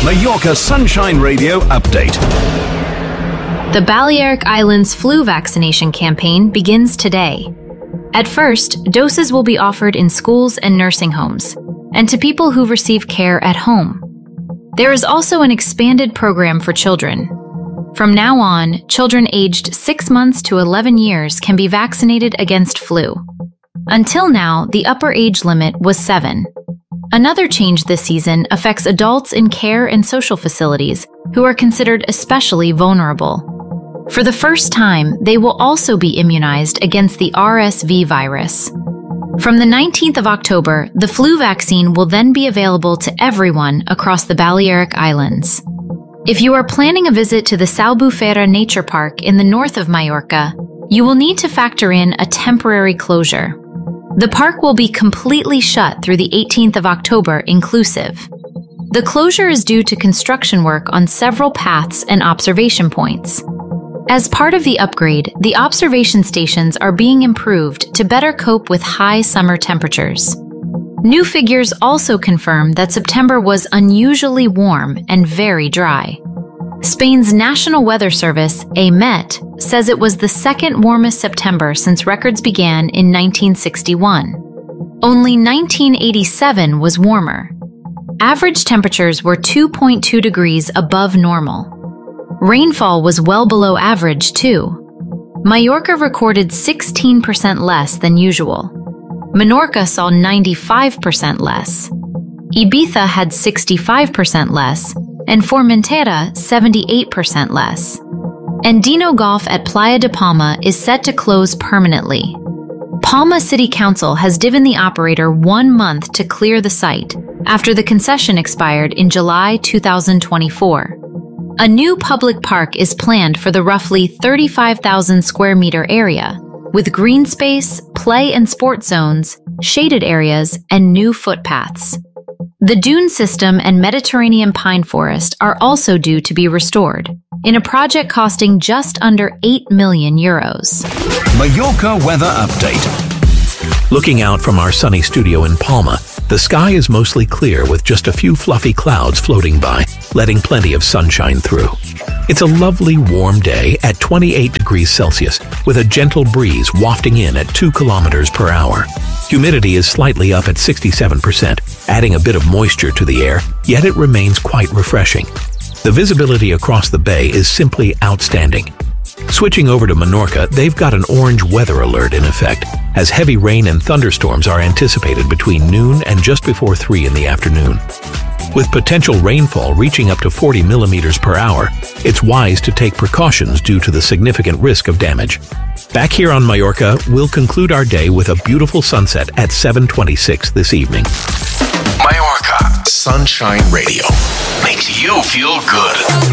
Mallorca Sunshine Radio update. The Balearic Islands flu vaccination campaign begins today. At first, doses will be offered in schools and nursing homes, and to people who receive care at home. There is also an expanded program for children. From now on, children aged 6 months to 11 years can be vaccinated against flu. Until now, the upper age limit was 7. Another change this season affects adults in care and social facilities who are considered especially vulnerable. For the first time, they will also be immunized against the RSV virus. From the 19th of October, the flu vaccine will then be available to everyone across the Balearic Islands. If you are planning a visit to the Salbufera Nature Park in the north of Mallorca, you will need to factor in a temporary closure. The park will be completely shut through the 18th of October inclusive. The closure is due to construction work on several paths and observation points. As part of the upgrade, the observation stations are being improved to better cope with high summer temperatures. New figures also confirm that September was unusually warm and very dry. Spain's National Weather Service, AEMET, says it was the second warmest September since records began in 1961. Only 1987 was warmer. Average temperatures were 2.2 degrees above normal. Rainfall was well below average, too. Mallorca recorded 16% less than usual. Menorca saw 95% less. Ibiza had 65% less, and Formentera 78% less. Andino Golf at Playa de Palma is set to close permanently. Palma City Council has given the operator 1 month to clear the site after the concession expired in July 2024. A new public park is planned for the roughly 35,000 square meter area, with green space, play and sport zones, shaded areas, and new footpaths. The dune system and Mediterranean pine forest are also due to be restored, in a project costing just under €8 million. Mallorca weather update. Looking out from our sunny studio in Palma, the sky is mostly clear with just a few fluffy clouds floating by, letting plenty of sunshine through. It's a lovely warm day at 28 degrees Celsius with a gentle breeze wafting in at 2 kilometers per hour. Humidity is slightly up at 67%, adding a bit of moisture to the air, yet it remains quite refreshing. The visibility across the bay is simply outstanding. Switching over to Menorca, they've got an orange weather alert in effect, as heavy rain and thunderstorms are anticipated between noon and just before 3 in the afternoon. With potential rainfall reaching up to 40 millimeters per hour, it's wise to take precautions due to the significant risk of damage. Back here on Mallorca, we'll conclude our day with a beautiful sunset at 7:26 this evening. Mallorca Sunshine Radio makes you feel good.